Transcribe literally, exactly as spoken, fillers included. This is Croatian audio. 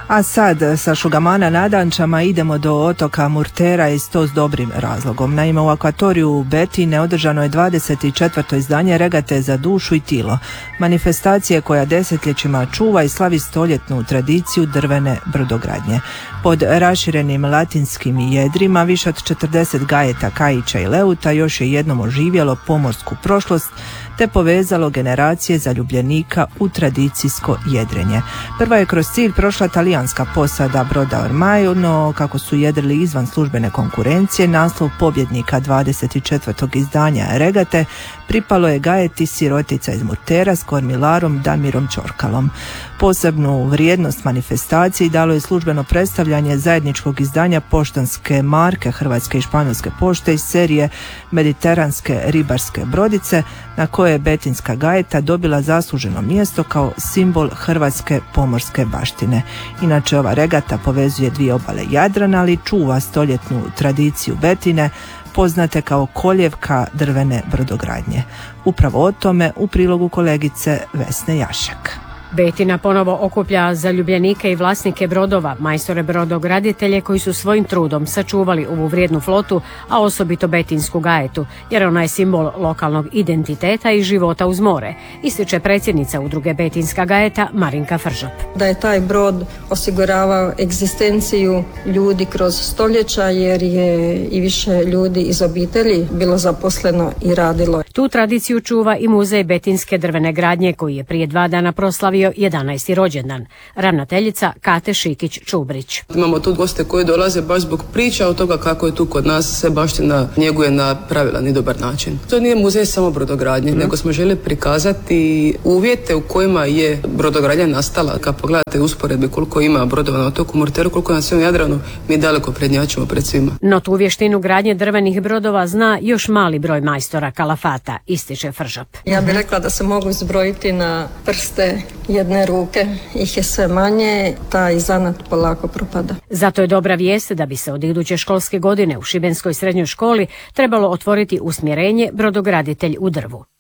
A sad sa Šugamana na Dančama idemo do otoka Murtera i to s dobrim razlogom. Naime, u akvatoriju Betine održano je dvadeset četvrto izdanje regate za dušu i tilo. Manifestacije koja desetljećima čuva i slavi stoljetnu tradiciju drvene brodogradnje. Pod raširenim latinskim jedrima više od četrdeset gajeta, kaića i leuta još je jednom oživjelo pomorsku prošlost te povezalo generacije zaljubljenika u tradicijsko jedrenje. Prva je kroz cilj prošla talijanska posada broda Ormai, no kako su jedrili izvan službene konkurencije, naslov pobjednika dvadeset četvrtog izdanja regate pripalo je gajeti sirotica iz Murtera s kormilarom Damirom Ćorkalom. Posebnu vrijednost manifestaciji dalo je službeno predstavljanje zajedničkog izdanja poštanske marke Hrvatske i Španjolske pošte iz serije Mediteranske ribarske brodice, na koje je betinska gajeta dobila zasluženo mjesto kao simbol hrvatske pomorske baštine. Inače, ova regata povezuje dvije obale Jadrana, ali čuva stoljetnu tradiciju Betine, poznate kao koljevka drvene brodogradnje. Upravo o tome u prilogu kolegice Vesne Jašek. Betina ponovo okuplja zaljubljenike i vlasnike brodova, majstore brodograditelje koji su svojim trudom sačuvali ovu vrijednu flotu, a osobito betinsku gajetu, jer ona je simbol lokalnog identiteta i života uz more, ističe predsjednica udruge Betinska gajeta Marinka Fržap. Da je taj brod osiguravao egzistenciju ljudi kroz stoljeća, jer je i više ljudi iz obitelji bilo zaposleno i radilo. Tu tradiciju čuva i muzej betinske drvene gradnje koji je prije dva dana proslavio jedanaesti rođendan. Ravnateljica Kate Šikić-Čubrić. Imamo tu goste koji dolaze baš zbog priča od toga kako je tu kod nas se baština njeguje na pravilan i dobar način. To nije muzej samo brodogradnje, mm. nego smo želi prikazati uvjete u kojima je brodogradnja nastala. Kad pogledate usporedbe koliko ima brodova na otoku Murteru, koliko na cijelom Jadranu, mi daleko prednjačimo pred svima. No tu vještinu gradnje drvenih brodova zna još mali broj majstora kalafata, ističe Fržap. Ja bih rekla da se mogu izbrojiti na prste jedne ruke, ih je sve manje, taj zanat polako propada. Zato je dobra vijest da bi se od iduće školske godine u Šibenskoj srednjoj školi trebalo otvoriti usmjerenje brodograditelj u drvu.